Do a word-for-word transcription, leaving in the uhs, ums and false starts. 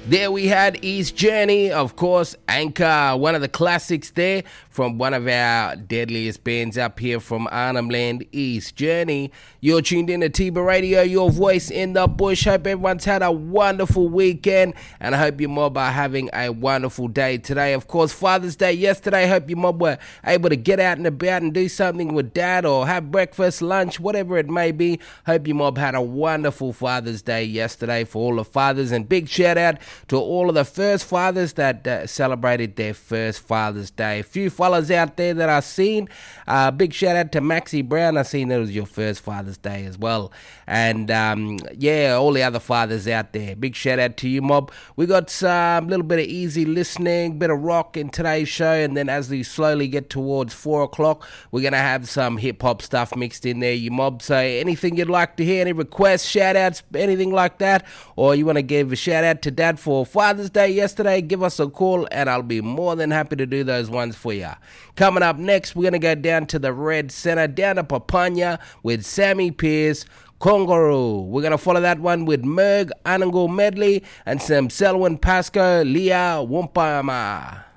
There we had East Journey, of course, Anchor, one of the classics there from one of our deadliest bands up here from Arnhem Land, East Journey. You're tuned in to Tiba Radio, your voice in the bush. Hope everyone's had a wonderful weekend, and I hope your mob are having a wonderful day today. Of course, Father's Day yesterday. Hope your mob were able to get out and about and do something with dad or have breakfast, lunch, whatever it may be. Hope your mob had a wonderful Father's Day yesterday for all the fathers, and big shout out to all of the first fathers that uh, celebrated their first Father's Day. A few fellas out there that I've seen. Uh, big shout out to Maxie Brown. I seen it was your first Father's Day as well. And um, yeah, all the other fathers out there. Big shout out to you, mob. We got some little bit of easy listening, bit of rock in today's show, and then as we slowly get towards four o'clock, we're gonna have some hip hop stuff mixed in there, you mob. So anything you'd like to hear, any requests, shout outs, anything like that, or you want to give a shout out to dad for Father's Day yesterday, give us a call and I'll be more than happy to do those ones for you. Coming up next, we're going to go down to the Red Center, down to Papania with Sammy Pierce, Kongaroo. We're going to follow that one with Merg, Anango Medley, and some Selwyn Pasco, Leah Wumpama.